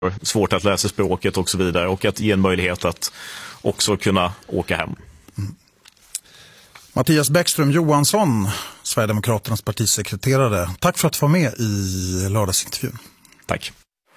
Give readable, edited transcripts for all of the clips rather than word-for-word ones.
svårt att läsa språket och så vidare, och att ge en möjlighet att också kunna åka hem. Mattias Bäckström Johansson, Sverigedemokraternas partisekreterare. Tack för att du var med i lördagsintervjun. Tack.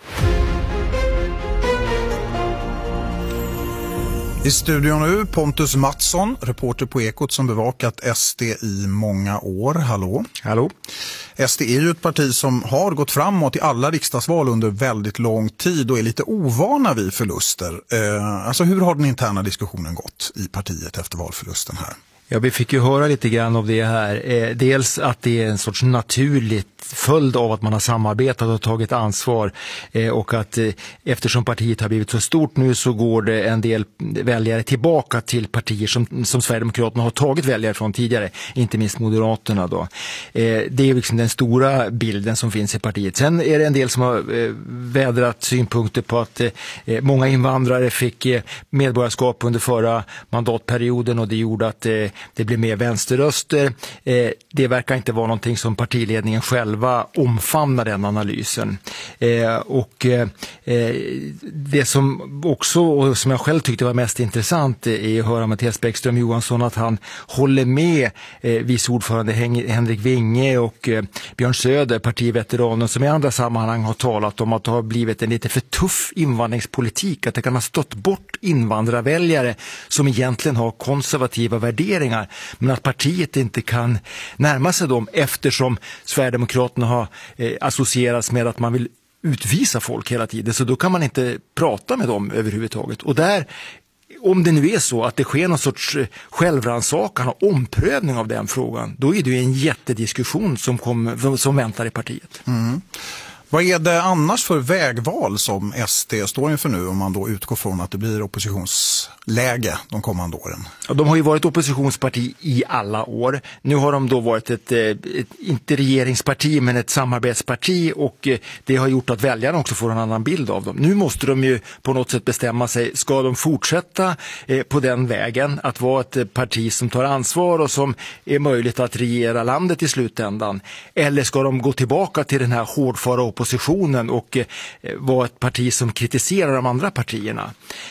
I studion nu Pontus Mattsson, reporter på Ekot som bevakat SD i många år. Hallå. Hallå. SD är ju ett parti som har gått framåt i alla riksdagsval under väldigt lång tid och är lite ovana vid förluster. Alltså hur har den interna diskussionen gått i partiet efter valförlusten här? Ja, vi fick ju höra lite grann av det här. Dels att det är en sorts naturligt följd av att man har samarbetat och tagit ansvar, och att eftersom partiet har blivit så stort nu så går det en del väljare tillbaka till partier som Sverigedemokraterna har tagit väljare från tidigare, inte minst Moderaterna då. Det är liksom den stora bilden som finns i partiet. Sen är det en del som har vädrat synpunkter på att många invandrare fick medborgarskap under förra mandatperioden och det gjorde att det blev mer vänsterröster. Det verkar inte vara någonting som partiledningen själva omfamnar den analysen. Det som också, och som jag själv tyckte var mest intressant, är att höra Mattias Bäckström Johansson att han håller med vice ordförande Henrik Winge och Björn Söder, partiveteranen, som i andra sammanhang har talat om att det har blivit en lite för tuff invandringspolitik, att det kan ha stått bort invandrarväljare som egentligen har konservativa värderingar, men att partiet inte kan närma sig dem eftersom Sverigedemokraterna har associerats med att man vill utvisa folk hela tiden, så då kan man inte prata med dem överhuvudtaget. Och där, om det nu är så att det sker någon sorts självrannsakan och omprövning av den frågan, då är det ju en jättediskussion som väntar i partiet. Mm. Vad är det annars för vägval som SD står inför nu, om man då utgår från att det blir oppositionsläge de kommande åren? Ja, de har ju varit oppositionsparti i alla år. Nu har de då varit ett inte regeringsparti men ett samarbetsparti, och det har gjort att väljarna också får en annan bild av dem. Nu måste de ju på något sätt bestämma sig. Ska de fortsätta på den vägen, att vara ett parti som tar ansvar och som är möjligt att regera landet i slutändan? Eller ska de gå tillbaka till den här hårdföra oppositionen och vara ett parti som kritiserar de andra partierna?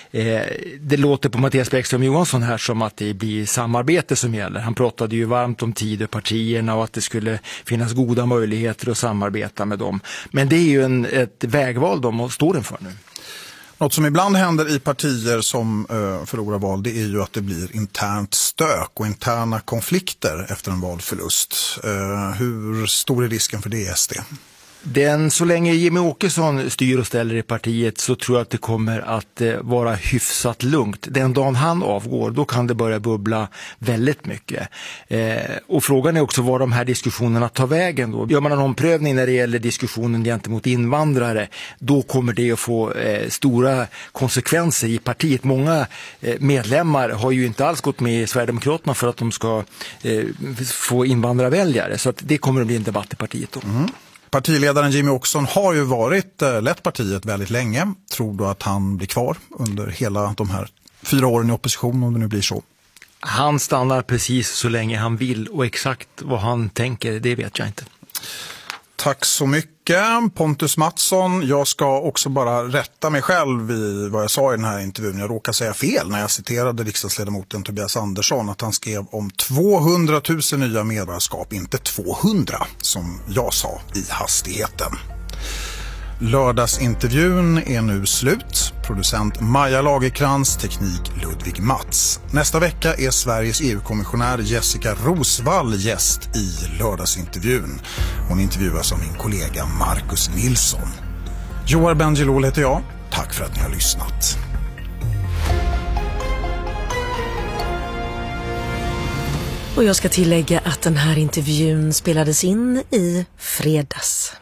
Det låter på Mattias Bäckström Johansson här som att det blir samarbete som gäller. Han pratade ju varmt om Tidöpartierna och att det skulle finnas goda möjligheter att samarbeta med dem. Men det är ju ett vägval de står inför nu. Något som ibland händer i partier som förlorar val, det är ju att det blir internt stök och interna konflikter efter en valförlust. Hur stor är risken för det i SD? Så länge Jimmy Åkesson styr och ställer i partiet så tror jag att det kommer att vara hyfsat lugnt. Den dagen han avgår, då kan det börja bubbla väldigt mycket. Och frågan är också var de här diskussionerna tar vägen då. Gör man en omprövning när det gäller diskussionen gentemot invandrare, då kommer det att få stora konsekvenser i partiet. Många medlemmar har ju inte alls gått med i Sverigedemokraterna för att de ska få invandrarväljare. Så att det kommer att bli en debatt i partiet då. Mm. Partiledaren Jimmy Åkesson har ju lett partiet väldigt länge. Tror du att han blir kvar under hela de här 4 åren i opposition, om det nu blir så? Han stannar precis så länge han vill, och exakt vad han tänker, det vet jag inte. Tack så mycket Pontus Mattsson. Jag ska också bara rätta mig själv i vad jag sa i den här intervjun. Jag råkade säga fel när jag citerade riksdagsledamoten Tobias Andersson, att han skrev om 200 000 nya medborgarskap, inte 200 som jag sa i hastigheten. Lördagsintervjun är nu slut. Producent Maja Lagerkrans, teknik Ludvig Mats. Nästa vecka är Sveriges EU-kommissionär Jessica Rosvall gäst i lördagsintervjun. Hon intervjuas av min kollega Marcus Nilsson. Joar Bendjelloul heter jag. Tack för att ni har lyssnat. Och jag ska tillägga att den här intervjun spelades in i fredags.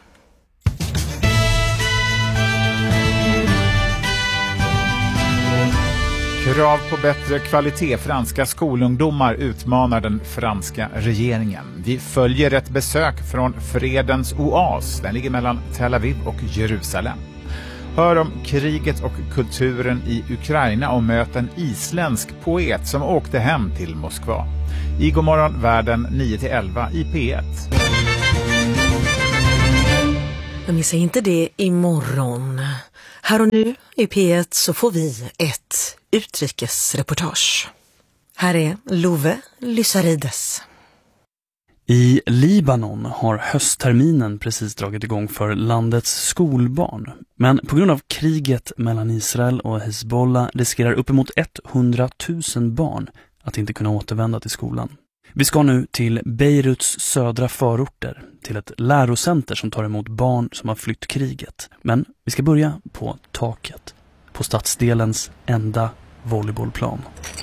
Krav på bättre kvalitet. Franska skolungdomar utmanar den franska regeringen. Vi följer ett besök från fredens oas. Den ligger mellan Tel Aviv och Jerusalem. Hör om kriget och kulturen i Ukraina och möt en isländsk poet som åkte hem till Moskva. I Godmorgon världen 9-11 i P1. Men missa inte det imorgon. Här och nu i P1 så får vi ett utrikesreportage. Här är Love Lysarides. I Libanon har höstterminen precis dragit igång för landets skolbarn. Men på grund av kriget mellan Israel och Hezbollah riskerar uppemot 100 000 barn att inte kunna återvända till skolan. Vi ska nu till Beiruts södra förorter, till ett lärocenter som tar emot barn som har flytt kriget. Men vi ska börja på taket, på stadsdelens enda volleybollplan.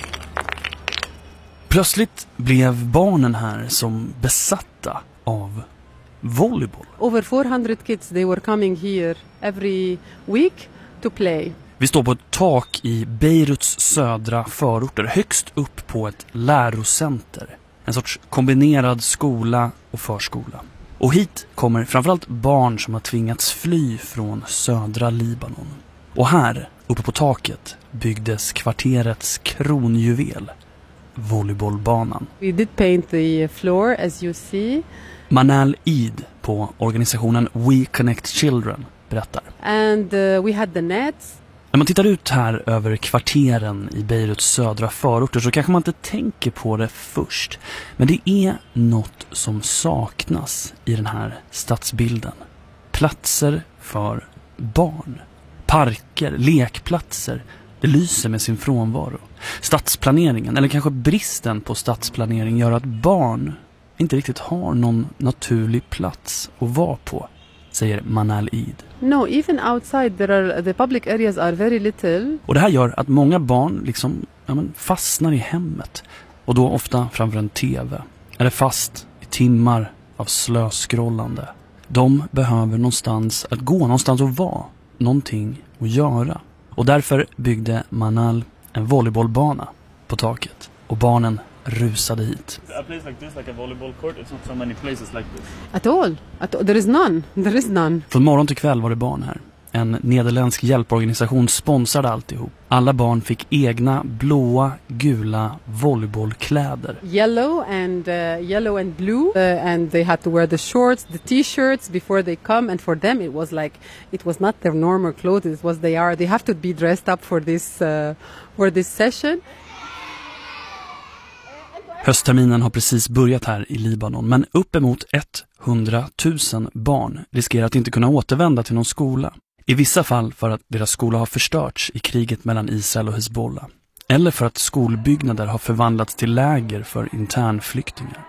Plötsligt blev barnen här som besatta av volleyboll. Over 400 kids, they were coming here every week to play. Vi står på ett tak i Beiruts södra förorter, högst upp på ett lärocenter. En sorts kombinerad skola och förskola. Och hit kommer framförallt barn som har tvingats fly från södra Libanon. Och här, uppe på taket, byggdes kvarterets kronjuvel, volleybollbanan. We did paint the floor as you see. Manal Eid på organisationen We Connect Children berättar. And we had the nets. När man tittar ut här över kvarteren i Beiruts södra förorter så kanske man inte tänker på det först. Men det är något som saknas i den här stadsbilden. Platser för barn. Parker, lekplatser. Det lyser med sin frånvaro. Stadsplaneringen, eller kanske bristen på stadsplanering, gör att barn inte riktigt har någon naturlig plats att vara på, säger Manal Eid. No, even outside the public areas are very little. Och det här gör att många barn liksom fastnar i hemmet. Och då ofta framför en tv. Eller fast i timmar av slöskrollande. De behöver någonstans att gå, någonstans att vara. Någonting att göra. Och därför byggde Manal en volleybollbana på taket. Och barnen rusade hit. A place like this, like a volleyball court, it's not so many places like this. At all. There is none. There is none. Från morgon till kväll var det barn här. En nederländsk hjälporganisation sponsrade alltihop. Alla barn fick egna blåa, gula volleybollkläder. Yellow and blue. And they had to wear the shorts, the t-shirts before they come. And for them it was not their normal clothes. It was they have to be dressed up for this session. Höstterminen har precis börjat här i Libanon, men uppemot 100 000 barn riskerar att inte kunna återvända till någon skola. I vissa fall för att deras skola har förstörts i kriget mellan Israel och Hezbollah. Eller för att skolbyggnader har förvandlats till läger för internflyktingar.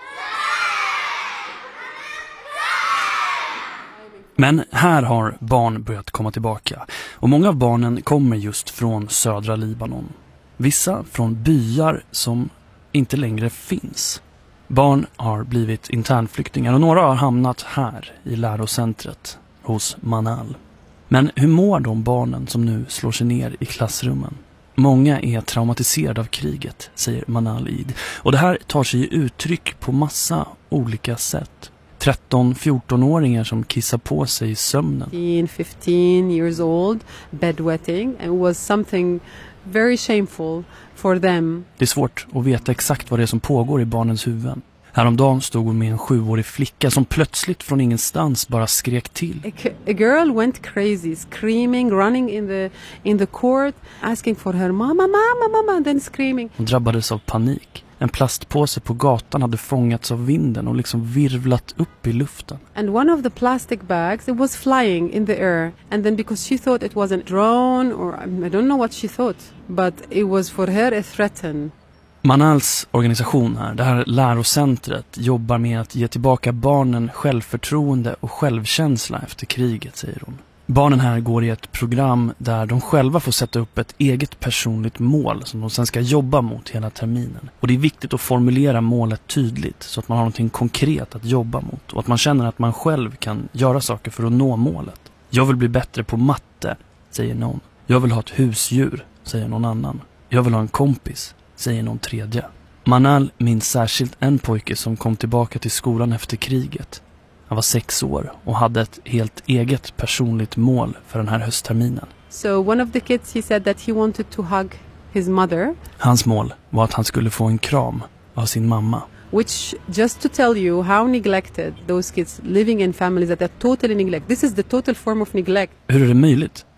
Men här har barn börjat komma tillbaka. Och många av barnen kommer just från södra Libanon. Vissa från byar som inte längre finns. Barn har blivit internflyktingar och några har hamnat här i lärocentret hos Manal. Men hur mår de barnen som nu slår sig ner i klassrummen? Många är traumatiserade av kriget, säger Manal Eid. Och det här tar sig uttryck på massa olika sätt. 13-14-åringar som kissar på sig i sömnen. 15 years old, bedwetting, and it was something very shameful for them. Det är svårt att veta exakt vad det är som pågår i barnens huvuden. Häromdagen stod hon med en 7-årig flicka som plötsligt från ingenstans bara skrek till. A girl went crazy, screaming, running in the court, asking for her mama, and then screaming. Hon drabbades av panik. En plastpåse på gatan hade fångats av vinden och liksom virvlat upp i luften. And one of the plastic bags, it was flying in the air. And then because she thought it was a drone or I don't know what she thought, but it was for her a threat. Manals organisation här, det här lärocentret, jobbar med att ge tillbaka barnen självförtroende och självkänsla efter kriget, säger hon. Barnen här går i ett program där de själva får sätta upp ett eget personligt mål som de sen ska jobba mot hela terminen. Och det är viktigt att formulera målet tydligt så att man har någonting konkret att jobba mot och att man känner att man själv kan göra saker för att nå målet. Jag vill bli bättre på matte, säger någon. Jag vill ha ett husdjur, säger någon annan. Jag vill ha en kompis, säger någon tredje. Manal minns särskilt en pojke som kom tillbaka till skolan efter kriget. Han var 6 år och hade ett helt eget personligt mål för den här höstterminen. So one of the kids, he said that he wanted to hug his mother. Hans mål var att han skulle få en kram av sin mamma. Which, just to tell you how neglected those kids living in families that are totally neglect. This is the total form of neglect. Hur är det möjligt?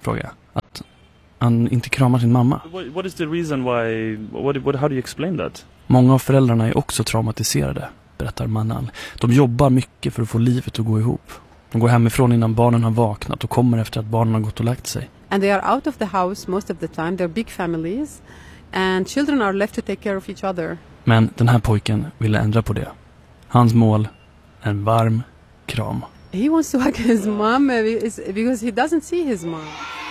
frågar jag. Att han inte kramar sin mamma. What is the reason why? How do you explain that? Många av föräldrarna är också traumatiserade, berättar Manal. De jobbar mycket för att få livet att gå ihop. De går hemifrån innan barnen har vaknat och kommer efter att barnen har gått och lagt sig. And they are out of the house most of the time. They're big families. And children are left to take care of each other. Men den här pojken ville ändra på det. Hans mål, en varm kram. He wants to hug his mom because he doesn't see his mom.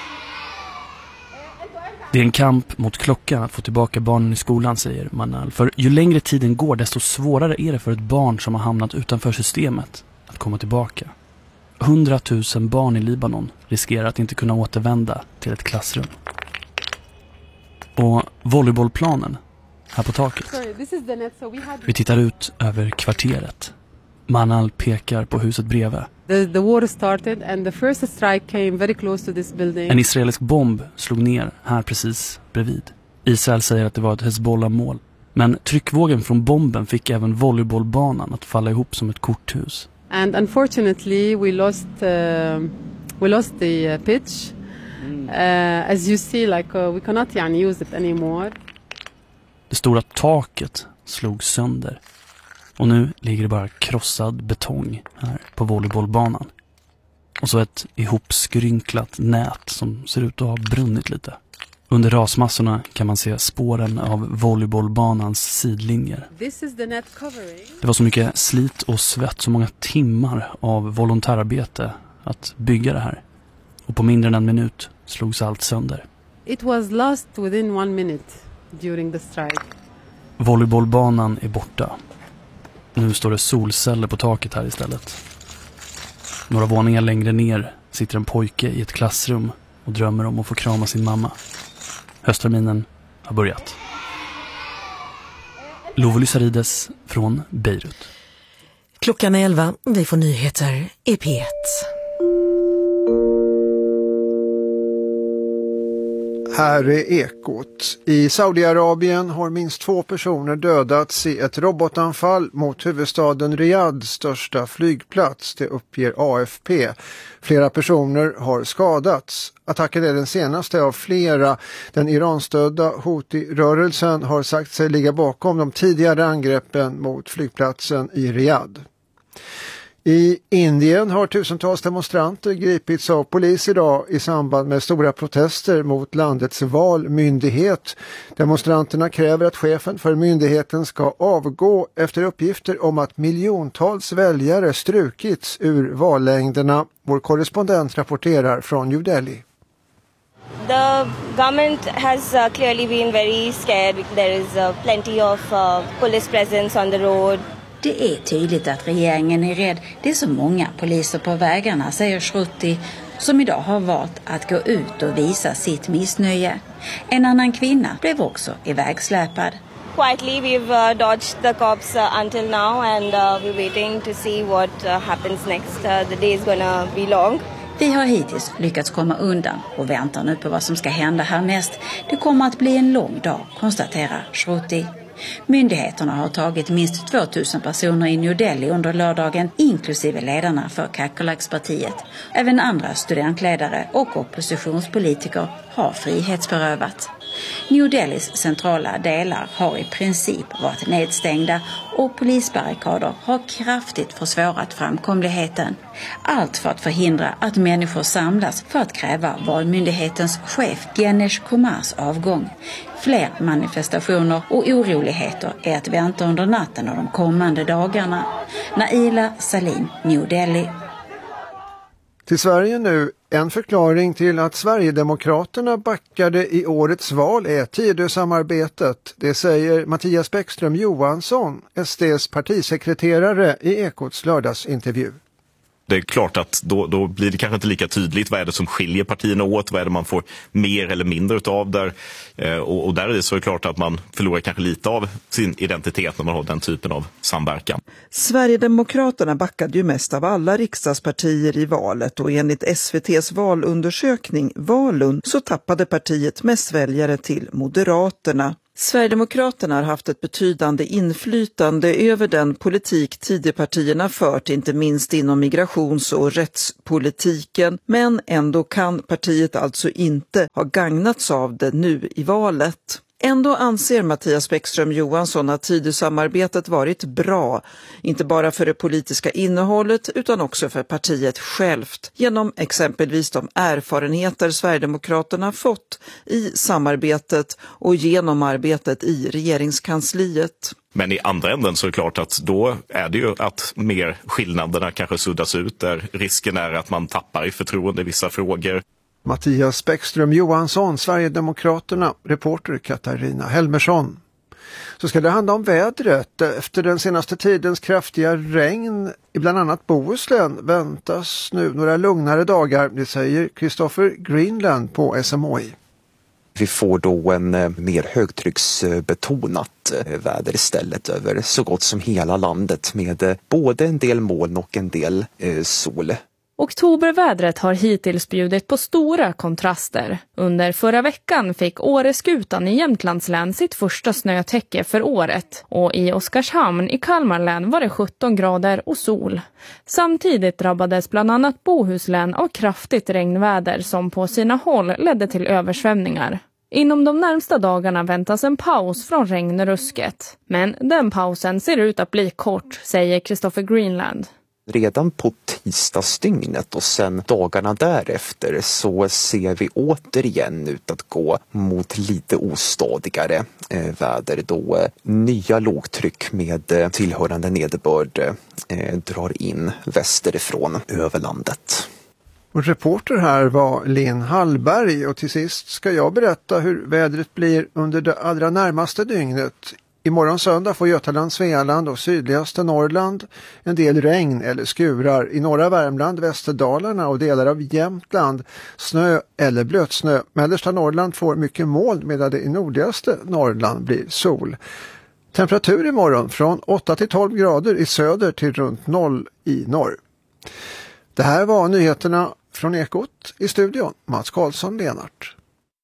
Det är en kamp mot klockan att få tillbaka barnen i skolan, säger Manal. För ju längre tiden går, desto svårare är det för ett barn som har hamnat utanför systemet att komma tillbaka. 100 000 barn i Libanon riskerar att inte kunna återvända till ett klassrum. Och volleybollplanen här på taket. Vi tittar ut över kvarteret. Manal pekar på huset bredvid. The war started and the first strike came very close to this building. En israelisk bomb slog ner här precis bredvid. Israel säger att det var ett Hezbollah-mål. Men tryckvågen från bomben fick även volleybollbanan att falla ihop som ett korthus. And unfortunately we lost the pitch. As you see, we cannot use it anymore. Det stora taket slog sönder. Och nu ligger det bara krossad betong här på volleybollbanan. Och så ett ihopskrynklat nät som ser ut att ha brunnit lite. Under rasmassorna kan man se spåren av volleybollbanans sidlinjer. This is the net covering. Det var så mycket slit och svett, så många timmar av volontärarbete att bygga det här. Och på mindre än en minut slogs allt sönder. It was lost within 1 minute during the strike. Volleybollbanan är borta. Nu står det solceller på taket här istället. Några våningar längre ner sitter en pojke i ett klassrum och drömmer om att få krama sin mamma. Höstterminen har börjat. Love Lysarides från Beirut. Klockan är 11. Vi får nyheter i P1. Här är Ekot. I Saudiarabien har minst 2 personer dödats i ett robotanfall mot huvudstaden Riyadhs största flygplats, det uppger AFP. Flera personer har skadats. Attacken är den senaste av flera. Den iranstödda Houthi-rörelsen har sagt sig ligga bakom de tidigare angreppen mot flygplatsen i Riyadh. I Indien har tusentals demonstranter gripits av polis idag i samband med stora protester mot landets valmyndighet. Demonstranterna kräver att chefen för myndigheten ska avgå efter uppgifter om att miljontals väljare strukits ur vallängderna. Vår korrespondent rapporterar från New Delhi. The government has clearly been very scared. There is plenty of police presence on the road. Det är tydligt att regeringen är rädd. Det är så många poliser på vägarna, säger Shruti, som idag har valt att gå ut och visa sitt missnöje. En annan kvinna blev också ivägsläpad. Quietly we've dodged the cops until now and we're waiting to see what happens next. The day is gonna be long. Vi har hittills lyckats komma undan och väntar nu på vad som ska hända härnäst. Det kommer att bli en lång dag, konstaterar Shruti. Myndigheterna har tagit minst 2000 personer i New Delhi under lördagen, inklusive ledarna för Kakolakspartiet. Även andra studentledare och oppositionspolitiker har frihetsberövat. New Delhis centrala delar har i princip varit nedstängda och polisbarrikader har kraftigt försvårat framkomligheten. Allt för att förhindra att människor samlas för att kräva valmyndighetens chef Ganesh Kumars avgång. Fler manifestationer och oroligheter är att vänta under natten och de kommande dagarna. Naila Salim, New Delhi. Till Sverige nu. En förklaring till att Sverigedemokraterna backade i årets val är Tidösamarbetet. Det säger Mattias Bäckström Johansson, SDs partisekreterare, i Ekots lördagsintervju. Det är klart att då blir det kanske inte lika tydligt vad är det som skiljer partierna åt, vad är det man får mer eller mindre utav där. Och där är det så klart att man förlorar kanske lite av sin identitet när man har den typen av samverkan. Sverigedemokraterna backade ju mest av alla riksdagspartier i valet och enligt SVT:s valundersökning Valun så tappade partiet mest väljare till Moderaterna. Sverigedemokraterna har haft ett betydande inflytande över den politik Tidöpartierna fört, inte minst inom migrations- och rättspolitiken, men ändå kan partiet alltså inte ha gagnats av det nu i valet. Ändå anser Mattias Bäckström Johansson att Tidösamarbetet varit bra, inte bara för det politiska innehållet utan också för partiet självt, genom exempelvis de erfarenheter Sverigedemokraterna fått i samarbetet och genom arbetet i regeringskansliet. Men i andra änden så är det klart att då är det ju att mer skillnaderna kanske suddas ut, där risken är att man tappar i förtroende i vissa frågor. Mattias Bäckström Johansson, Sverigedemokraterna, reporter Katarina Helmersson. Så ska det handla om vädret. Efter den senaste tidens kraftiga regn i bland annat Bohuslän väntas nu några lugnare dagar, det säger Christopher Greenland på SMHI. Vi får då en mer högtrycksbetonat väder istället över så gott som hela landet med både en del moln och en del sol. Oktobervädret har hittills bjudit på stora kontraster. Under förra veckan fick Åreskutan i Jämtlands län sitt första snötäcke för året. Och i Oskarshamn i Kalmar län var det 17 grader och sol. Samtidigt drabbades bland annat Bohuslän av kraftigt regnväder som på sina håll ledde till översvämningar. Inom de närmsta dagarna väntas en paus från regnrusket. Men den pausen ser ut att bli kort, säger Christopher Greenland. Redan på tisdagsdygnet och sen dagarna därefter så ser vi återigen ut att gå mot lite ostadigare väder då nya lågtryck med tillhörande nederbörd drar in västerifrån över landet. Och reporter här var Linn Hallberg, och till sist ska jag berätta hur vädret blir under det allra närmaste dygnet. Imorgon söndag får Götaland, Svealand och sydligaste Norrland en del regn eller skurar. I norra Värmland, Västerdalarna och delar av Jämtland snö eller blötsnö. Mellersta Norrland får mycket moln medan det i nordligaste Norrland blir sol. Temperatur imorgon från 8 till 12 grader i söder till runt 0 i norr. Det här var nyheterna från Ekot. I studion Mats Karlsson Lenart.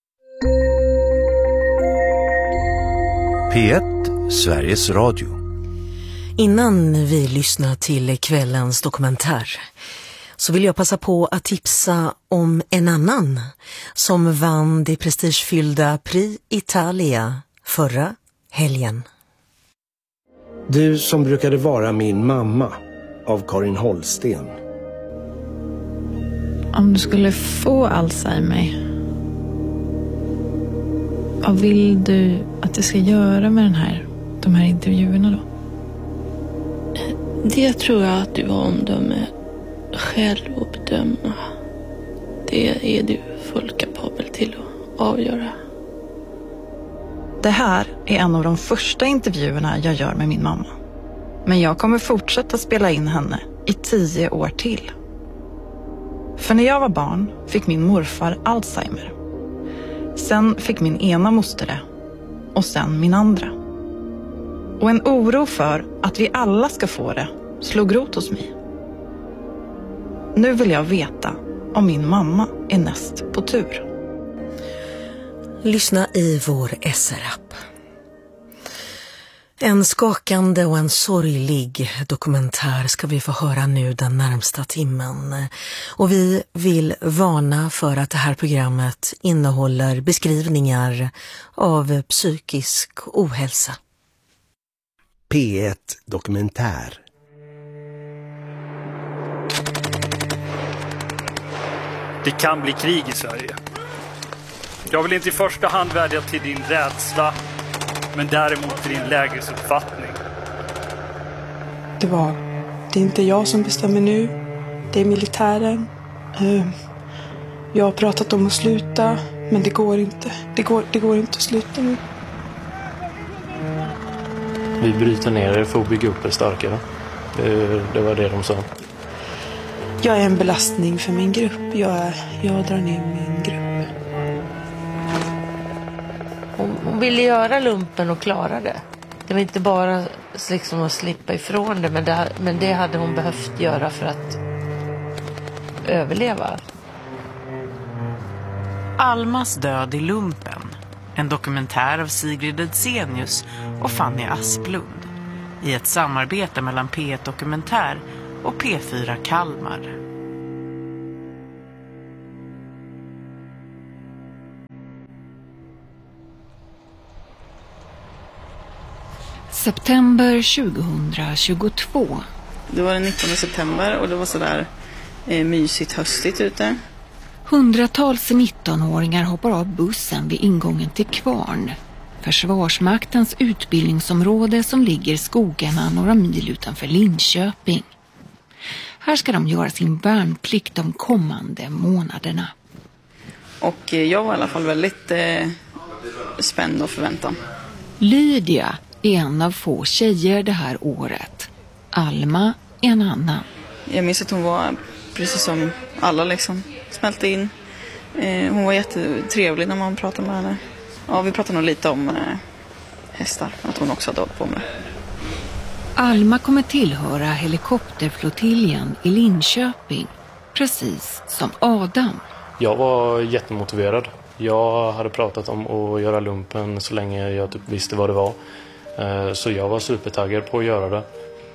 P1 Sveriges Radio. Innan vi lyssnar till kvällens dokumentär så vill jag passa på att tipsa om en annan som vann det prestigefyllda Prix Italia förra helgen. Du som brukade vara min mamma, av Karin Holsten. Om du skulle få Alzheimer, vad vill du att det ska göra med de här intervjuerna då? Det tror jag att du omdömer själv och bedöma. Det är du fullt kapabel till att avgöra. Det här är en av de första intervjuerna jag gör med min mamma. Men jag kommer fortsätta spela in henne i 10 år till. För när jag var barn fick min morfar Alzheimer. Sen fick min ena moster det. Och sen min andra. Och en oro för att vi alla ska få det slog rot hos mig. Nu vill jag veta om min mamma är näst på tur. Lyssna i vår SR-app. En skakande och en sorglig dokumentär ska vi få höra nu den närmsta timmen. Och vi vill varna för att det här programmet innehåller beskrivningar av psykisk ohälsa. P1 Dokumentär. Det kan bli krig i Sverige. Jag vill inte i första hand vädja till din rädsla, men däremot till din lägesuppfattning. Det är inte jag som bestämmer nu. Det är militären. Jag har pratat om att sluta, men det går inte. Det går inte att sluta nu. Vi bryter ner det för att bygga upp det starkare. Det var det de sa. Jag är en belastning för min grupp. Jag drar ner min grupp. Hon ville göra lumpen och klara det. Det var inte bara liksom att slippa ifrån det, men det hade hon behövt göra för att överleva. Almas död i lumpen. En dokumentär av Sigrid Edsenius och Fanny Asplund i ett samarbete mellan P1 Dokumentär och P4 Kalmar. September 2022. Det var den 19 september och det var sådär mysigt höstigt ute. Hundratals 19-åringar hoppar av bussen vid ingången till Kvarn. Försvarsmaktens utbildningsområde som ligger i skogarna några mil utanför Linköping. Här ska de göra sin värnplikt de kommande månaderna. Och jag var i alla fall väldigt spänd och förväntan. Lydia är en av få tjejer det här året. Alma är en annan. Jag minns att hon var precis som alla liksom smälte in. Hon var jättetrevlig när man pratade med henne. Ja, vi pratade nog lite om hästar, att hon också hade hållit på med. Alma kommer tillhöra helikopterflottiljen i Linköping, precis som Adam. Jag var jättemotiverad. Jag hade pratat om att göra lumpen så länge jag typ visste vad det var. Så jag var supertaggad på att göra det.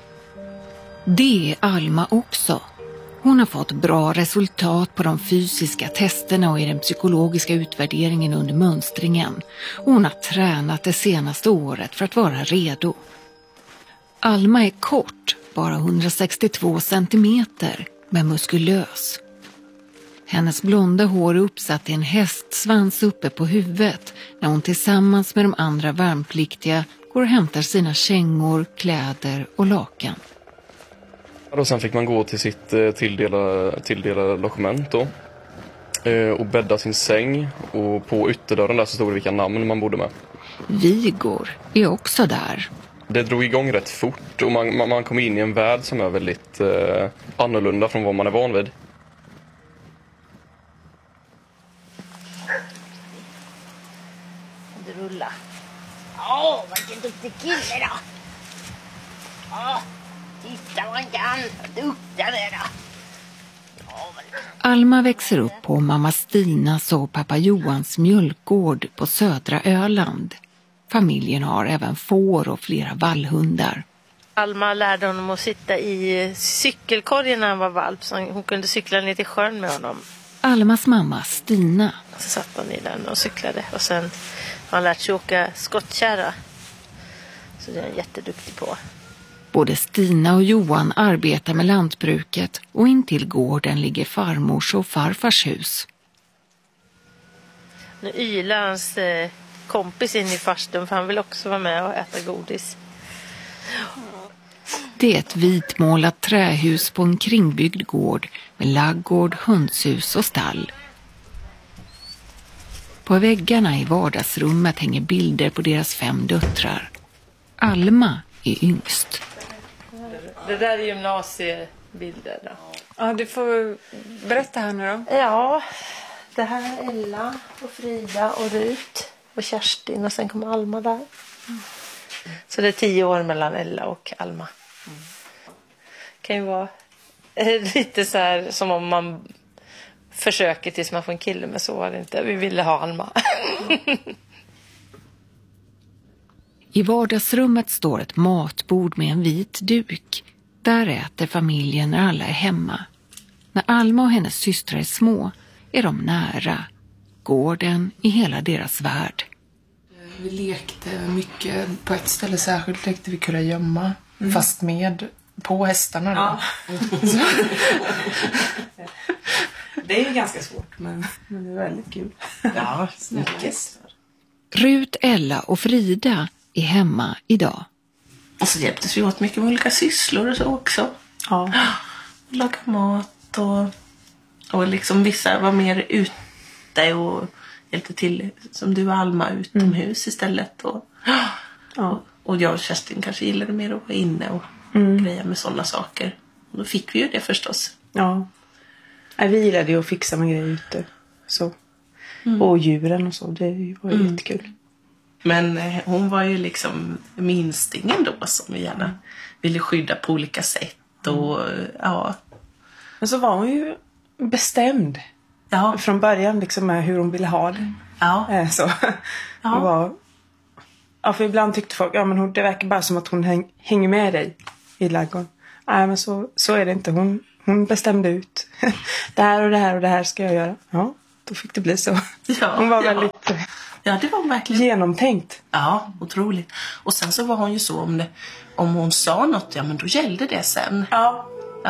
Det är Alma också. Hon har fått bra resultat på de fysiska testerna och i den psykologiska utvärderingen under mönstringen. Hon har tränat det senaste året för att vara redo. Alma är kort, bara 162 centimeter, men muskulös. Hennes blonda hår är uppsatt i en hästsvans uppe på huvudet när hon tillsammans med de andra värnpliktiga går och hämtar sina kängor, kläder och lakan. Och sen fick man gå till sitt tilldelade logement då. Och bädda sin säng. Och på ytterdörren där så stod det vilka namn man bodde med. Vigor är också där. Det drog igång rätt fort och man kom in i en värld som är väldigt annorlunda från vad man är van vid. Det rullar. Åh, vilken duktig kille då! Åh, titta vad han kan! Duktig han är då! Alma växer upp på mamma Stinas och pappa Johans mjölkgård på södra Öland. Familjen har även får och flera vallhundar. Alma lärde honom att sitta i cykelkorgen när han var valp, så hon kunde cykla ner till sjön med honom. Almas mamma Stina. Så satt han i den och cyklade och sen har han lärt sig åka skottkärra. Så det är han jätteduktig på. Både Stina och Johan arbetar med lantbruket och intill gården ligger farmors och farfars hus. Nu ylar hans kompis in i farstun för han vill också vara med och äta godis. Det är ett vitmålat trähus på en kringbyggd gård med laggård, hönshus och stall. På väggarna i vardagsrummet hänger bilder på deras 5 döttrar. Alma är yngst. Det där är gymnasiebilder då. Ja, du får berätta här nu då. Ja, det här är Ella och Frida och Rut och Kerstin och sen kommer Alma där. Så det är 10 år mellan Ella och Alma. Kan ju vara lite så här som om man försöker tills man får en kille, men så var det inte. Vi ville ha Alma. I vardagsrummet står ett matbord med en vit duk. Där äter familjen när alla är hemma. När Alma och hennes systrar är små är de nära. Gården i hela deras värld. Vi lekte mycket. På ett ställe särskilt lekte vi kurragömma. Fast på hästarna då. Ja. Det är ju ganska svårt, men det är väldigt kul. Ja, mycket. Rut, Ella och Frida är hemma idag. Och så hjälptes vi åt mycket med olika sysslor och så också. Ja. Laga mat och liksom vissa var mer ute och hjälpte till, som du och Alma, utomhus istället. Och jag och Kerstin kanske gillade mer att vara inne och greja med sådana saker. Och då fick vi ju det förstås. Ja. Vi gillade ju att fixa med grejer ute. Så. Och djuren och så, det var ju jättekul. Men hon var ju liksom minstingen då som vi gärna ville skydda på olika sätt. Och, ja. Men så var hon ju bestämd. från början liksom med hur hon ville ha det. Ja. Så. För ibland tyckte folk, men det verkar bara som att hon hänger med dig i ladugården. Nej, men så är det inte. Hon bestämde ut. Det här och det här och det här ska jag göra. Ja, då fick det bli så. Hon var väldigt det var verkligen genomtänkt. Ja, otroligt. Och sen så var hon ju så om hon sa något, men då gällde det sen. Ja.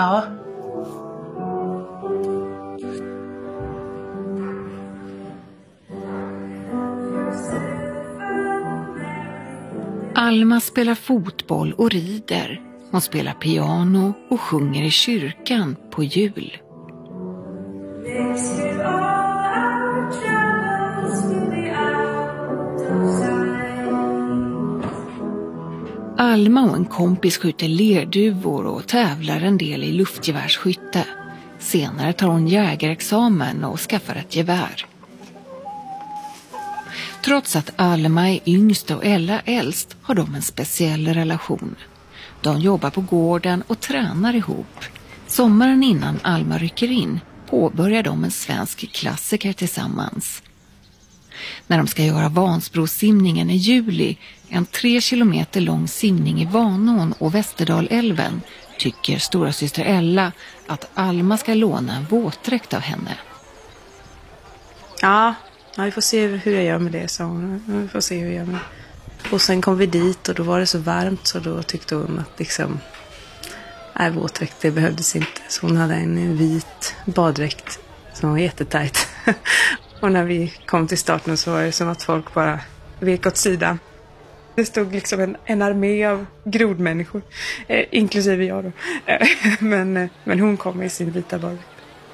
Alma spelar fotboll och rider. Hon spelar piano och sjunger i kyrkan på jul. Alma och en kompis skjuter lerduvor och tävlar en del i luftgevärsskytte. Senare tar hon jägarexamen och skaffar ett gevär. Trots att Alma är yngst och Ella äldst har de en speciell relation. De jobbar på gården och tränar ihop. Sommaren innan Alma rycker in påbörjar de en svensk klassiker tillsammans. När de ska göra Vansbrosimningen i juli, en 3 kilometer lång simning i Vanån och Västerdalälven, tycker stora syster Ella att Alma ska låna en våtdräkt av henne. Ja, vi får se hur jag gör med det, sa hon. Vi får se hur jag gör med det. Och sen kom vi dit och då var det så varmt så då tyckte hon att liksom, våtdräkt, det behövdes inte. Så hon hade en vit baddräkt som var jättetajt. Och när vi kom till starten så var det som att folk bara vek åt sidan. Det stod liksom en armé av grodmänniskor, inklusive jag då. Men hon kom i sin vita baddräkt.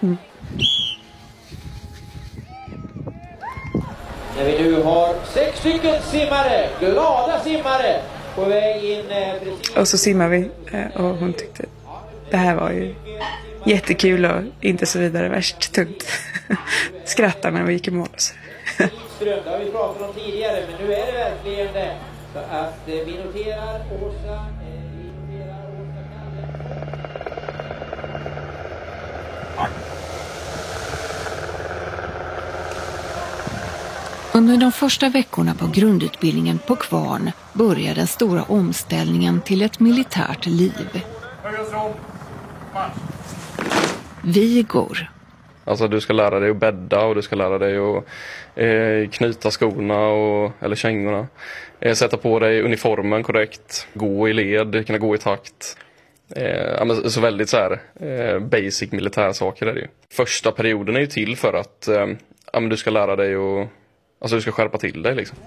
När vi nu har 6 stycken simmare, glada simmare, på väg in precis. Och så simmar vi och hon tyckte det här var ju jättekul och inte så vidare värst tungt. Skrattade när vi gick i mål. Det har vi pratat om tidigare, men nu är det verkligen det. Så att vi noterar Åsa. Under de första veckorna på grundutbildningen på Kvarn börjar den stora omställningen till ett militärt liv. Vigor. Alltså du ska lära dig att bädda och du ska lära dig att knyta skorna eller kängorna. Sätta på dig uniformen korrekt, gå i led, kunna gå i takt. Så väldigt så här basic militärsaker är det ju. Första perioden är ju till för att du ska lära dig och du ska skärpa till dig liksom.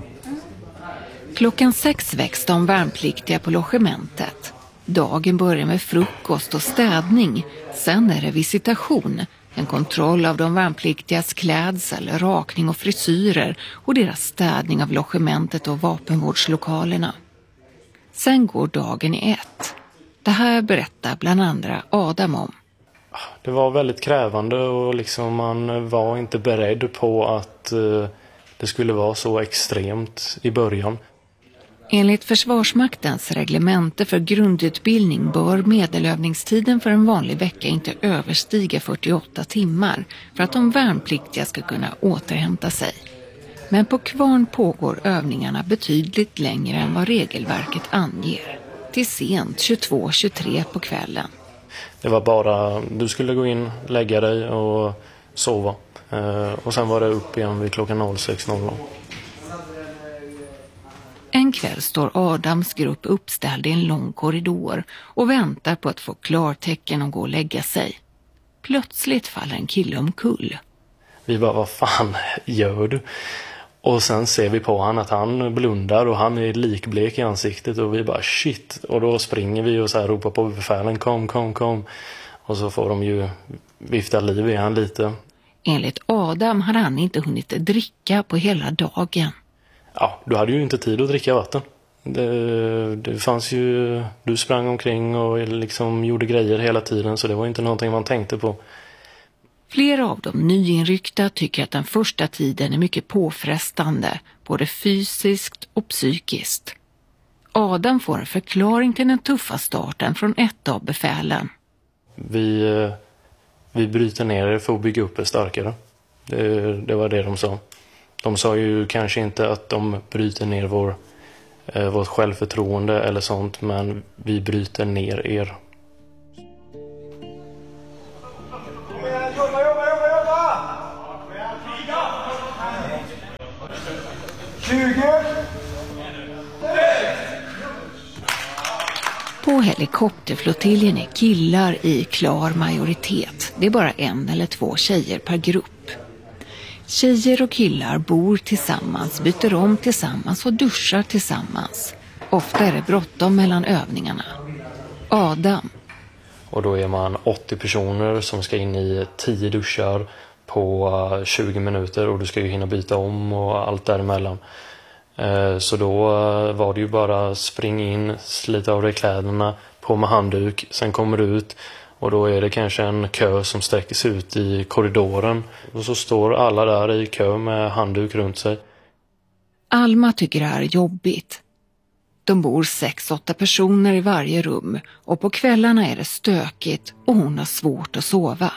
6:00 väcks de värnpliktiga på logementet. Dagen börjar med frukost och städning. Sen är det visitation. En kontroll av de värnpliktigas klädsel, rakning och frisyrer och deras städning av logementet och vapenvårdslokalerna. Sen går dagen i ett. Det här berättar bland andra Adam om. Det var väldigt krävande och liksom man var inte beredd på att det skulle vara så extremt i början. Enligt Försvarsmaktens reglemente för grundutbildning bör medelövningstiden för en vanlig vecka inte överstiga 48 timmar för att de värnpliktiga ska kunna återhämta sig. Men på Kvarn pågår övningarna betydligt längre än vad regelverket anger. Till sent 22-23 på kvällen. Det var bara, du skulle gå in, lägga dig och sova. Och sen var det upp igen vid klockan 06.00. En kväll står Adams grupp uppställd i en lång korridor och väntar på att få klartecken och gå och lägga sig. Plötsligt faller en kille omkull. Vi bara, vad fan gör du? Och sen ser vi på han att han blundar och han är likblek i ansiktet och vi bara shit. Och då springer vi och så här ropar på befälen, kom. Och så får de ju vifta liv i han lite. Enligt Adam hade han inte hunnit dricka på hela dagen. Ja, du hade ju inte tid att dricka vatten. Det fanns ju, du sprang omkring och liksom gjorde grejer hela tiden så det var inte någonting man tänkte på. Flera av de nyinryckta tycker att den första tiden är mycket påfrestande, både fysiskt och psykiskt. Adam får en förklaring till den tuffa starten från ett av befälen. Vi Vi bryter ner det för att bygga upp det starkare. Det var det de sa. De sa ju kanske inte att de bryter ner vårt självförtroende eller sånt, men vi bryter ner er. På helikopterflottiljen är killar i klar majoritet. Det är bara 1 eller 2 tjejer per grupp. Tjejer och killar bor tillsammans, byter om tillsammans och duschar tillsammans. Ofta är det bråttom mellan övningarna. Adam. Och då är man 80 personer som ska in i 10 duschar på 20 minuter och du ska ju hinna byta om och allt däremellan. Så då var det ju bara spring in, slita av dig kläderna, på med handduk, sen kommer du ut och då är det kanske en kö som sträcker sig ut i korridoren och så står alla där i kö med handduk runt sig. Alma tycker det här är jobbigt. De bor 6-8 personer i varje rum och på kvällarna är det stökigt och hon har svårt att sova.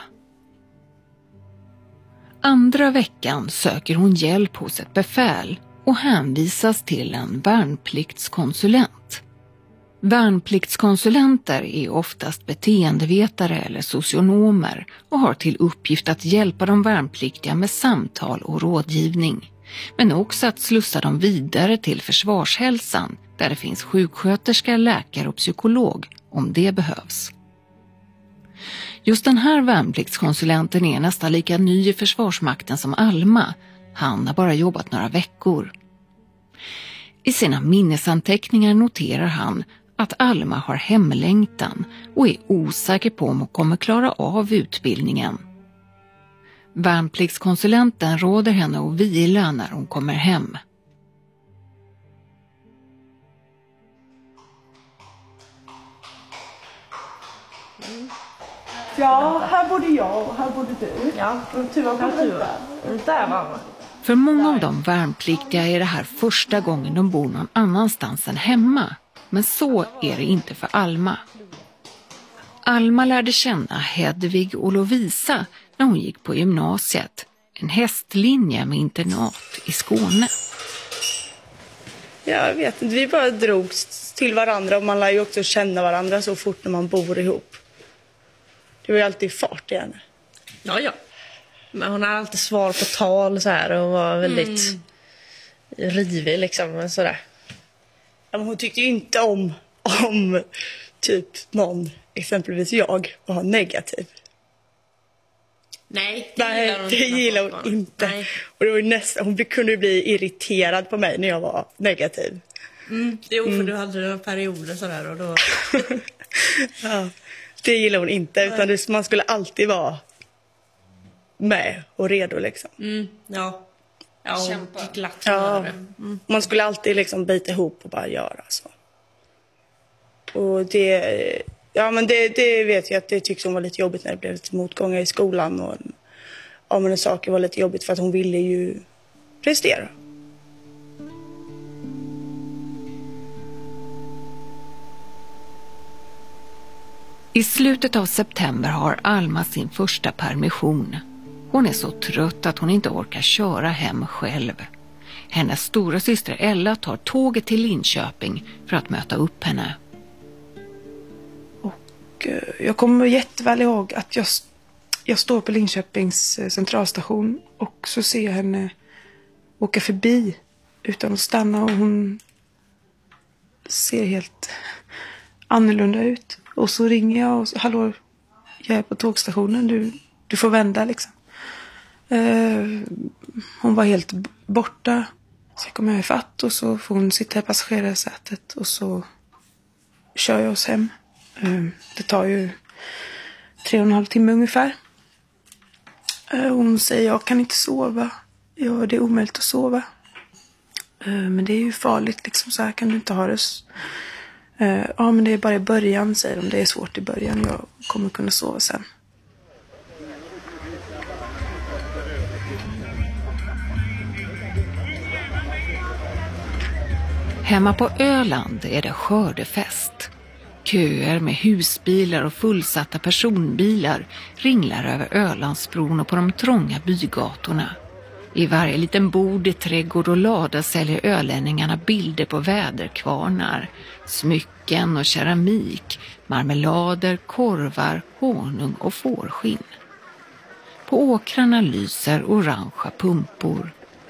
Andra veckan söker hon hjälp hos ett befäl och hänvisas till en värnpliktskonsulent. Värnpliktskonsulenter är oftast beteendevetare eller socionomer och har till uppgift att hjälpa de värnpliktiga med samtal och rådgivning. Men också att slussa dem vidare till försvarshälsan där det finns sjuksköterska, läkare och psykolog om det behövs. Just den här värnpliktskonsulenten är nästan lika ny i Försvarsmakten som Alma. Han har bara jobbat några veckor. I sina minnesanteckningar noterar han att Alma har hemlängtan och är osäker på om hon kommer klara av utbildningen. Värnpliktskonsulenten råder henne att vila när hon kommer hem. Ja, här bodde jag och här bodde du. Ja, Tuva på där var man. För många av de värnpliktiga är det här första gången de bor någon annanstans än hemma. Men så är det inte för Alma. Alma lärde känna Hedvig och Lovisa när hon gick på gymnasiet. En hästlinje med internat i Skåne. Jag vet inte, vi bara drogs till varandra och man lär ju också känna varandra så fort när man bor ihop. Det var ju alltid fart i henne. Ja. Men hon har alltid svar på tal så här och var väldigt rivig liksom så där. Ja, men hon tyckte ju inte om typ någon, exempelvis jag, var negativ. Nej, det gillar hon inte. Nej. Och det var hon kunde ju bli irriterad på mig när jag var negativ. Jo, för du hade några perioder sådär och då... Ja, det gillar hon inte, utan man skulle alltid vara med och redo liksom. Ja, glatt. Ja, man skulle alltid liksom bita ihop och bara göra så. Och det vet jag att det tycks hon var lite jobbigt när det blev lite motgångar i skolan och men saker var lite jobbigt för att hon ville ju prestera. I slutet av september har Alma sin första permission. Hon är så trött att hon inte orkar köra hem själv. Hennes stora syster Ella tar tåget till Linköping för att möta upp henne. Och jag kommer jätteväl ihåg att jag står på Linköpings centralstation och så ser jag henne åka förbi utan att stanna och hon ser helt annorlunda ut. Och så ringer jag och hallå, jag är på tågstationen, du får vända liksom. Hon var helt borta. Så jag kommer ifatt och så får hon sitta i passagerarsätet och så kör jag oss hem. Det tar ju 3,5 timmar ungefär. Hon säger jag kan inte sova. Ja, det är omöjligt att sova. Men det är ju farligt liksom, så här kan du inte ha det. Ja, men det är bara i början, säger de. Det är svårt i början. Jag kommer kunna sova sen. Hemma på Öland är det skördefest. Köer med husbilar och fullsatta personbilar ringlar över Ölandsbron och på de trånga bygatorna. I varje liten bod i trädgård och lada säljer ölänningarna bilder på väderkvarnar, smycken och keramik, marmelader, korvar, honung och fårskinn. På åkrarna lyser orangea pumpor.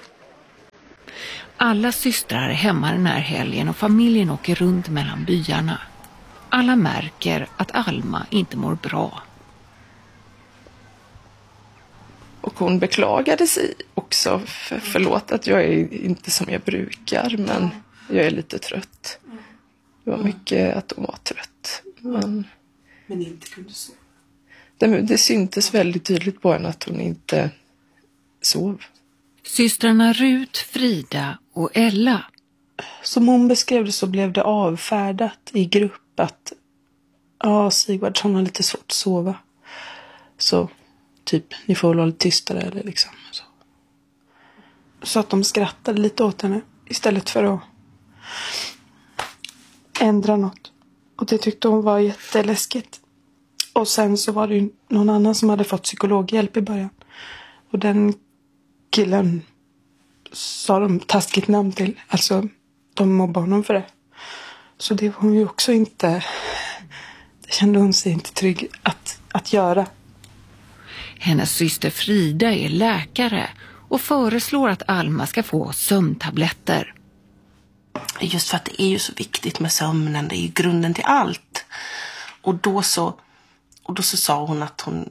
Alla systrar är hemma den här helgen och familjen åker runt mellan byarna. Alla märker att Alma inte mår bra. Och hon beklagade sig också. Förlåt att jag är inte som jag brukar, men jag är lite trött. Det var mycket att hon var trött. Men inte kunde sova. Det syntes väldigt tydligt på henne att hon inte sov. Systrarna Rut, Frida och Ella. Som hon beskrev det så blev det avfärdat i grupp att Sigvardsson har lite svårt att sova. Så typ, ni får vara lite tystare eller liksom. Så att de skrattade lite åt henne istället för att ändra något. Och det tyckte hon var jätteläskigt. Och sen så var det ju någon annan som hade fått psykologhjälp i början. Och den killen sa de taskigt namn till. Alltså, de mobbade honom för det. Så det var hon ju också inte... Det kände hon sig inte trygg att göra. Hennes syster Frida är läkare och föreslår att Alma ska få sömntabletter. Just för att det är ju så viktigt med sömnen, det är ju grunden till allt. Och då så sa hon att hon...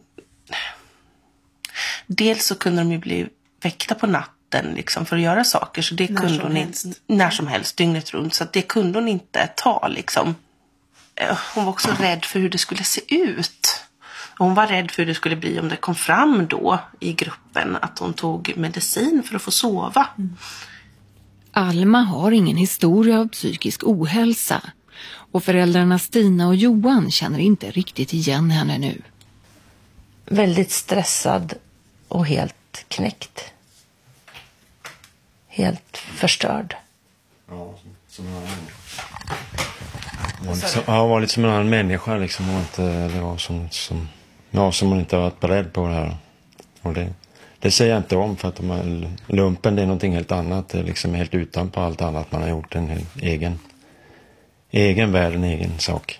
Dels så kunde de ju bli väckta på natten liksom, för att göra saker. Så det kunde hon inte... När som helst, dygnet runt. Så att det kunde hon inte ta liksom. Hon var också rädd för hur det skulle se ut. Hon var rädd för hur det skulle bli om det kom fram då i gruppen att hon tog medicin för att få sova. Alma har ingen historia av psykisk ohälsa. Och föräldrarna Stina och Johan känner inte riktigt igen henne nu. Väldigt stressad och helt knäckt. Helt förstörd. Ja, som en annan människa. Ja, var lite som en annan människa liksom. Och inte, det var som man inte har varit beredd på det här. Och det säger jag inte om för att lumpen det är någonting helt annat. Det är liksom helt utanpå allt annat man har gjort. En egen värld, en egen sak.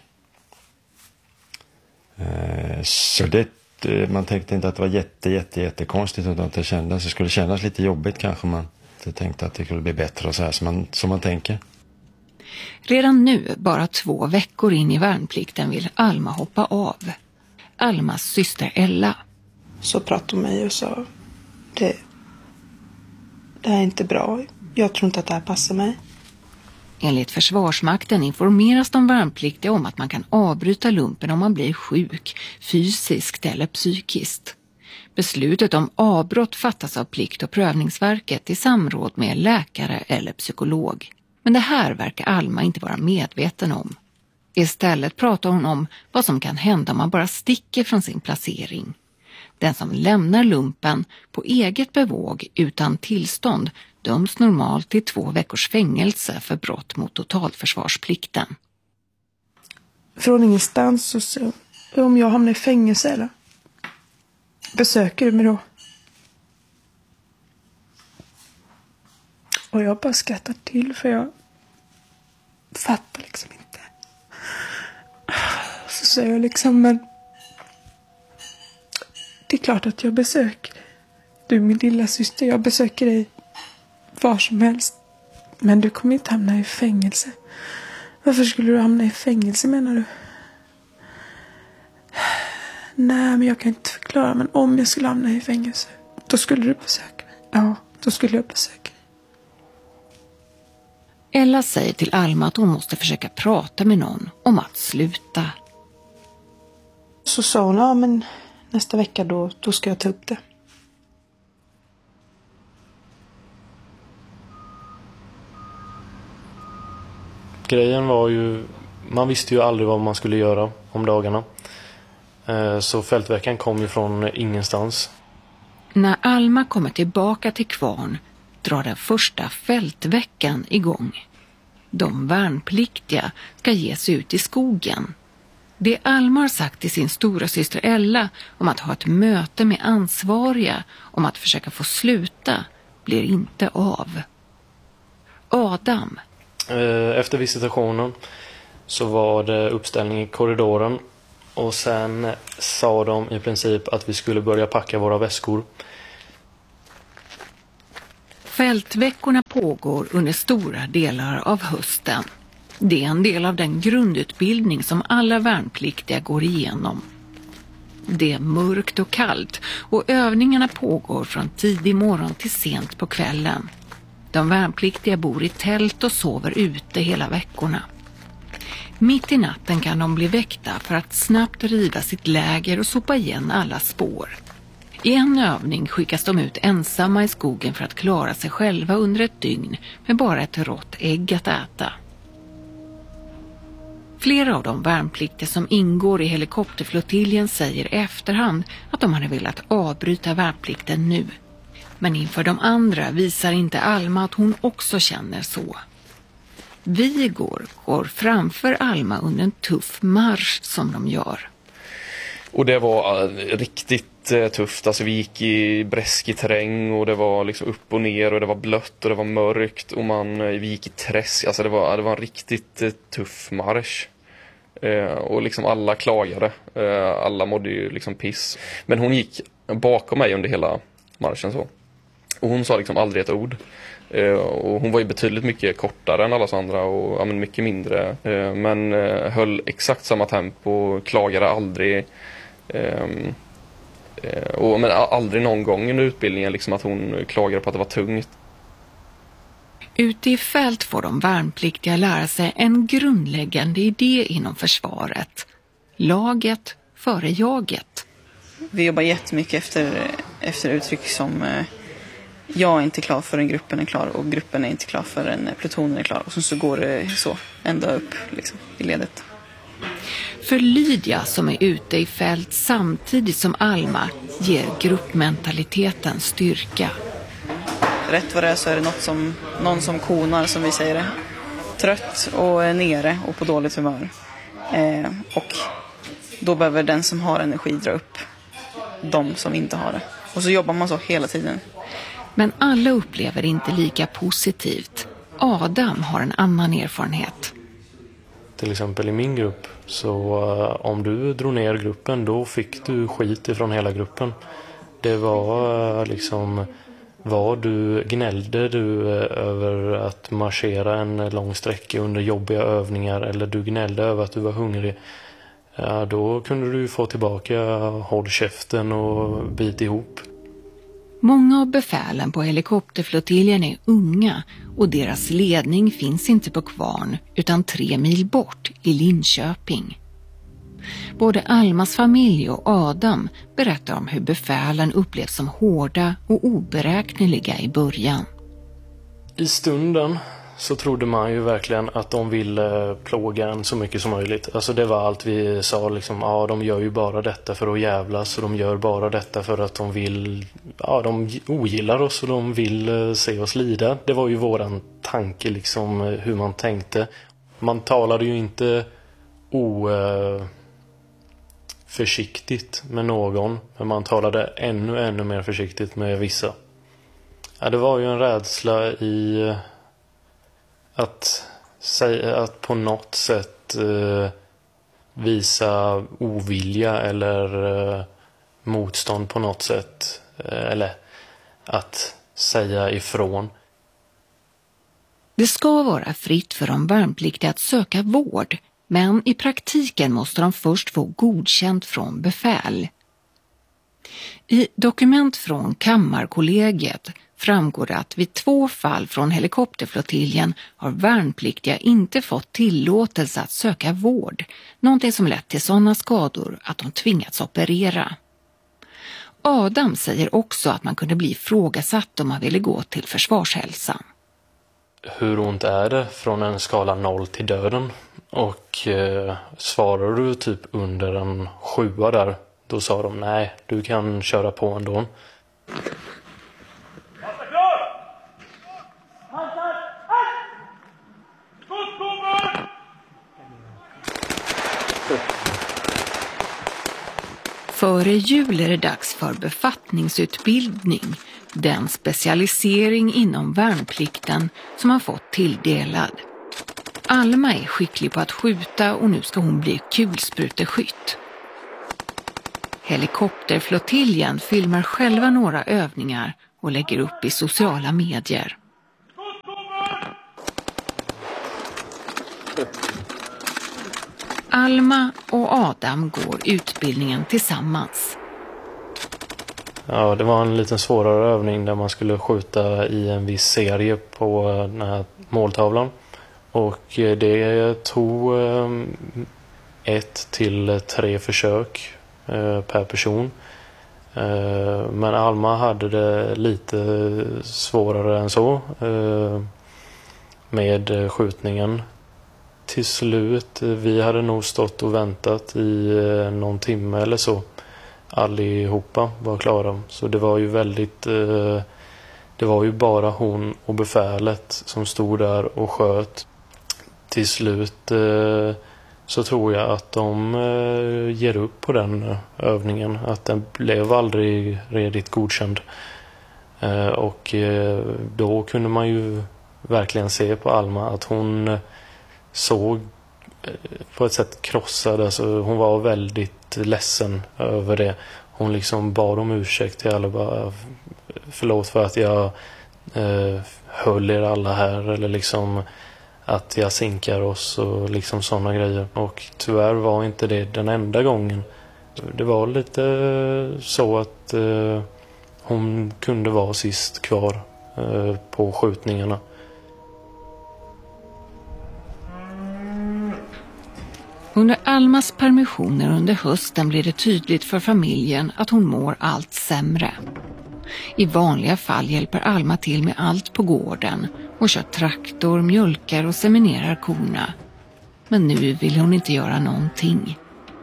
Så man tänkte inte att det var jättekonstigt utan att det skulle kännas lite jobbigt kanske. Man tänkte att det skulle bli bättre och så här som man tänker. Redan nu, bara 2 veckor in i värnplikten, vill Alma hoppa av. Almas syster Ella. Så pratade hon med mig och sa det är inte bra. Jag tror inte att det här passar mig. Enligt Försvarsmakten informeras de värnpliktiga om att man kan avbryta lumpen om man blir sjuk, fysiskt eller psykiskt. Beslutet om avbrott fattas av Plikt- och prövningsverket i samråd med läkare eller psykolog. Men det här verkar Alma inte vara medveten om. Istället pratar hon om vad som kan hända om man bara sticker från sin placering. Den som lämnar lumpen på eget bevåg utan tillstånd döms normalt till 2 veckors fängelse för brott mot totalförsvarsplikten. Från ingenstans så sa om jag hamnar i fängelse eller? Besöker du mig då? Och jag bara skrattar till för jag fattar liksom inte. Så säger jag liksom, men det är klart att jag besöker. Du är min lilla syster, jag besöker dig var som helst. Men du kommer inte hamna i fängelse. Varför skulle du hamna i fängelse menar du? Nej, men jag kan inte förklara. Men om jag skulle hamna i fängelse, då skulle du besöka mig. Ja, då skulle jag besöka dig. Ella säger till Alma att hon måste försöka prata med någon om att sluta. Så sa hon, ja men nästa vecka då ska jag ta upp det. Grejen var ju, man visste ju aldrig vad man skulle göra om dagarna. Så fältveckan kom ju från ingenstans. När Alma kommer tillbaka till Kvarn drar den första fältveckan igång. De värnpliktiga ska ge sig ut i skogen. Det Alma har sagt till sin stora syster Ella om att ha ett möte med ansvariga om att försöka få sluta blir inte av. Adam. Efter visitationen så var det uppställning i korridoren och sen sa de i princip att vi skulle börja packa våra väskor. Fältveckorna pågår under stora delar av hösten. Det är en del av den grundutbildning som alla värnpliktiga går igenom. Det är mörkt och kallt och övningarna pågår från tidig morgon till sent på kvällen. De värnpliktiga bor i tält och sover ute hela veckorna. Mitt i natten kan de bli väckta för att snabbt riva sitt läger och sopa igen alla spår. I en övning skickas de ut ensamma i skogen för att klara sig själva under ett dygn med bara ett rått ägg att äta. Flera av de värnpliktiga som ingår i helikopterflottiljen säger i efterhand att de hade velat avbryta värnplikten nu. Men inför de andra visar inte Alma att hon också känner så. Vigor går framför Alma under en tuff marsch som de gör. Och det var riktigt tufft. Alltså vi gick i bräskig terräng och det var liksom upp och ner och det var blött och det var mörkt och vi gick i träsk. Alltså det var en riktigt tuff marsch. Och liksom alla klagade. Alla mådde ju liksom piss. Men hon gick bakom mig under hela marschen så. Och hon sa liksom aldrig ett ord. Och hon var ju betydligt mycket kortare än alla andra och mycket mindre. Men höll exakt samma tempo, klagade aldrig. Men aldrig någon gång under utbildningen liksom att hon klagade på att det var tungt. Ute i fält får de värnpliktiga lära sig en grundläggande idé inom försvaret. Laget före jaget. Vi jobbar jättemycket efter uttryck som jag är inte klar förrän gruppen är klar och gruppen är inte klar förrän plutonen är klar. Och så går det så ända upp liksom, i ledet. För Lydia som är ute i fält samtidigt som Alma ger gruppmentaliteten styrka. Rätt vad det är så är det någon som konar som vi säger det. Trött och nere och på dåligt humör. Och då behöver den som har energi dra upp de som inte har det. Och så jobbar man så hela tiden. Men alla upplever inte lika positivt. Adam har en annan erfarenhet. Till exempel i min grupp så om du drog ner gruppen då fick du skit ifrån hela gruppen. Det var liksom gnällde du över att marschera en lång sträcka under jobbiga övningar eller du gnällde över att du var hungrig. Ja, då kunde du få tillbaka håll käften och bit ihop. Många av befälen på helikopterflottiljen är unga och deras ledning finns inte på Kvarn utan 3 mil bort i Linköping. Både Almas familj och Adam berättar om hur befälen upplevs som hårda och oberäkneliga i början. I stunden så trodde man ju verkligen att de ville plåga en så mycket som möjligt. Alltså det var allt vi sa liksom, ja de gör ju bara detta för att jävlas och de gör bara detta för att de vill, ja de ogillar oss och de vill se oss lida. Det var ju våran tanke liksom hur man tänkte. Man talade ju inte försiktigt med någon, men man talade ännu mer försiktigt med vissa. Ja, det var ju en rädsla i att på något sätt visa ovilja eller motstånd på något sätt eller att säga ifrån. Det ska vara fritt för de värnpliktiga att söka vård, men i praktiken måste de först få godkänt från befäl. I dokument från Kammarkollegiet framgår det att vid 2 fall från helikopterflottiljen har värnpliktiga inte fått tillåtelse att söka vård, någonting som lett till sådana skador att de tvingats operera. Adam säger också att man kunde bli ifrågasatt om man ville gå till försvarshälsan. Hur ont är det från en skala 0 till döden? Och svarar du typ under en 7 där, då sa de nej, du kan köra på ändå. Före jul är det dags för befattningsutbildning, den specialisering inom värnplikten som han fått tilldelad. Alma är skicklig på att skjuta och nu ska hon bli kulspruteskytt. Helikopterflottiljen filmar själva några övningar och lägger upp i sociala medier. Alma och Adam går utbildningen tillsammans. Ja, det var en lite svårare övning där man skulle skjuta i en viss serie på den här måltavlan. Och det tog 1 till 3 försök per person. Men Alma hade det lite svårare än så med skjutningen. Till slut, vi hade nog stått och väntat i någon timme eller så. Allihopa var klara. Så det var ju väldigt... Det var ju bara hon och befälet som stod där och sköt. Till slut så tror jag att de ger upp på den övningen. Att den blev aldrig redigt godkänd. Och då kunde man ju verkligen se på Alma att hon såg på ett sätt krossad. Alltså hon var väldigt ledsen över det. Hon liksom bad om ursäkt till alla. Bara, förlåt för att jag höll er alla här. Eller liksom att jag sinkar oss och liksom sådana grejer. Och tyvärr var inte det den enda gången. Det var lite så att hon kunde vara sist kvar på skjutningarna. Under Almas permissioner under hösten blir det tydligt för familjen att hon mår allt sämre. I vanliga fall hjälper Alma till med allt på gården och kör traktor, mjölkar och seminerar korna. Men nu vill hon inte göra någonting.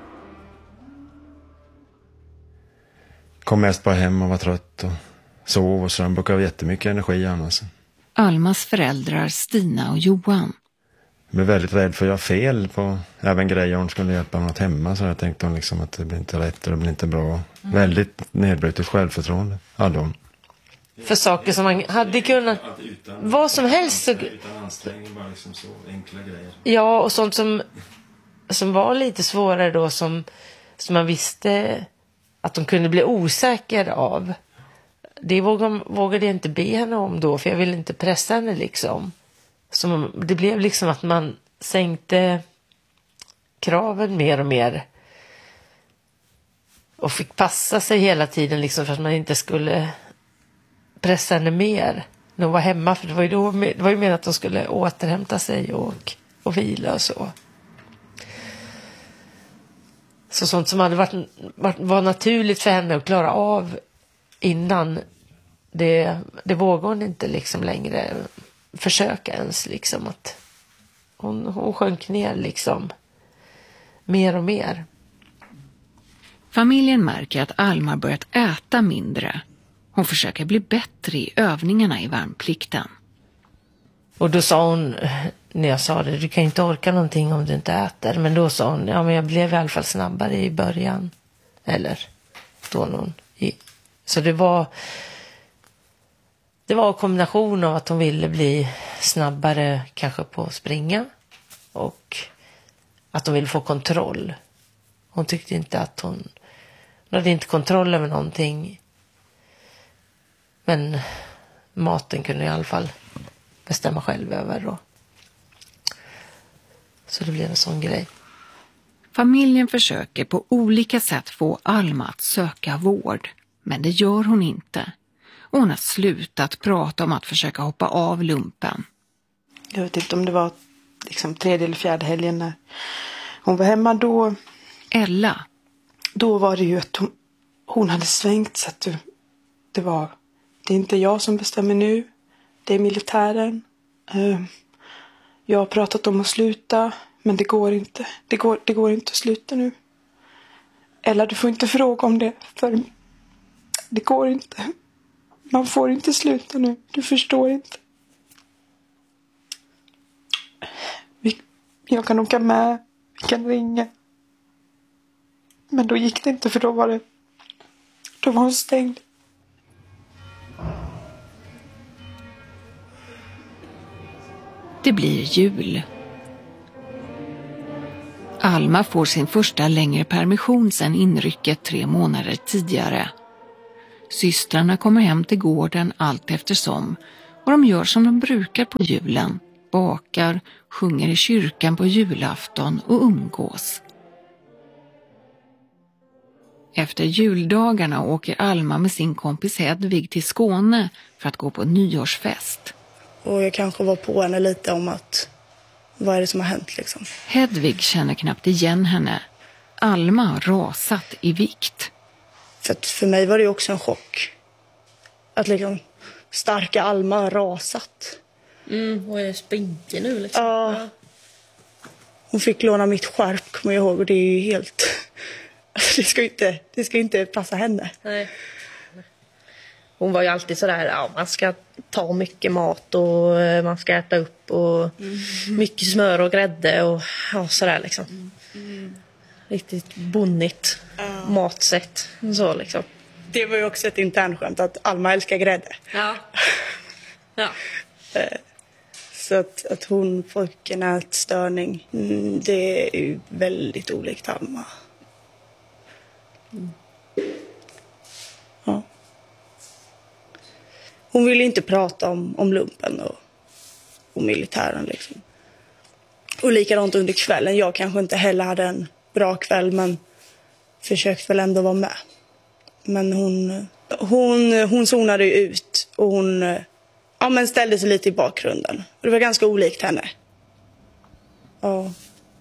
Kom mest bara hem och var trött och sov och så den brukar ha jättemycket energi annars. Almas föräldrar Stina och Johan. Jag blev väldigt rädd för att göra fel på även grejer hon skulle hjälpa med något hemma. Så jag tänkte hon liksom att det blir inte rätt och det blir inte bra. Väldigt nedbrutet självförtroende hade hon. För saker som man hade kunnat... Vad som helst. Så... Utan ansträngning, bara liksom så enkla grejer. Ja, och sånt som var lite svårare då. Som man visste att de kunde bli osäker av. Det vågade jag inte be henne om då. För jag ville inte pressa henne liksom. Så det blev liksom att man sänkte kraven mer och mer. Och fick passa sig hela tiden liksom för att man inte skulle pressa henne mer. När hon var hemma, för det var ju mer att de skulle återhämta sig och vila och så. Så sånt som hade var naturligt för henne att klara av innan, det vågade hon inte liksom längre försöka ens liksom, att hon sjönk ner liksom mer och mer. Familjen märker att Alma börjat äta mindre. Hon försöker bli bättre i övningarna i värnplikten. Och då sa hon, när jag sa det, du kan inte orka någonting om du inte äter. Men då sa hon, ja men jag blev i alla fall snabbare i början. Eller då någon. Så det var en kombination av att hon ville bli snabbare kanske på att springa. Och att hon ville få kontroll. Hon tyckte inte att hon hade inte kontroll över någonting. Men maten kunde i alla fall bestämma själv över då. Så det blev en sån grej. Familjen försöker på olika sätt få Alma att söka vård. Men det gör hon inte. Hon har slutat prata om att försöka hoppa av lumpen. Jag vet inte om det var liksom 3:e eller 4:e helgen när hon var hemma då. Ella. Då var det ju att hon hade svängt så att det är inte jag som bestämmer nu. Det är militären. Jag har pratat om att sluta, men det går inte. Det går inte att sluta nu. Eller du får inte fråga om det, för det går inte. Man får inte sluta nu. Du förstår inte. Jag kan åka med. Vi kan ringa. Men då gick det inte, för då var hon stängd. Det blir jul. Alma får sin första längre permission sedan inrycket 3 månader tidigare. Systrarna kommer hem till gården allt eftersom, och de gör som de brukar på julen. Bakar, sjunger i kyrkan på julafton och umgås. Efter juldagarna åker Alma med sin kompis Hedvig till Skåne för att gå på nyårsfest. Och jag kanske var på henne lite om att vad är det som har hänt liksom. Hedvig känner knappt igen henne. Alma har rasat i vikt. För mig var det också en chock. Att liksom starka Alma har rasat. Och är spinkig nu liksom. Ja. Hon fick låna mitt skärp, kommer jag ihåg. Och det är ju helt... Det ska inte passa henne. Nej. Hon var ju alltid sådär, man ska ta mycket mat och man ska äta upp och mycket smör och grädde och sådär liksom. Riktigt bonnigt matsätt så liksom. Det var ju också ett internskämt att Alma älskar grädde. Ja. Så att hon fick en ätstörning, det är ju väldigt olikt Alma. Ja. Hon ville inte prata om lumpen och militären liksom. Och likadant under kvällen. Jag kanske inte heller hade en bra kväll, men försökte väl ändå vara med. Men hon zonade ut och hon ställde sig lite i bakgrunden. Och det var ganska olikt henne. Ja.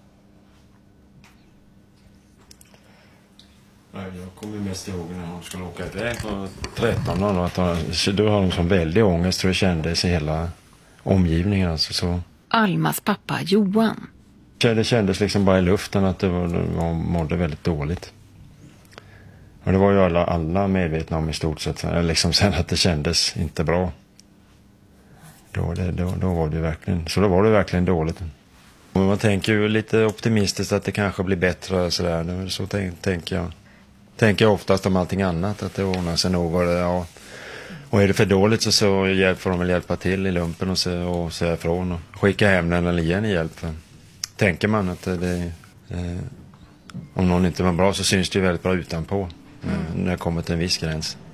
Jag kommer mest ihåg när hon skulle åka iväg på 13 år. Då har hon som väldigt ångest, tror jag, kändes i hela omgivningen. Alltså, så. Almas pappa Johan. Det kändes liksom bara i luften att hon mådde väldigt dåligt. Och det var ju alla medvetna om i stort sett. Liksom sen att det kändes inte bra. Då var det verkligen, så då var det verkligen dåligt. Och man tänker ju lite optimistiskt att det kanske blir bättre. Så tänker jag oftast om allting annat. Att det ordnar sig nog. Och är det för dåligt så får de väl hjälpa till i lumpen och säga ifrån. Och skicka hem den eller ge hjälp. Tänker man att om någon inte var bra så syns det ju väldigt bra utanpå. När det kommer till en viss gräns.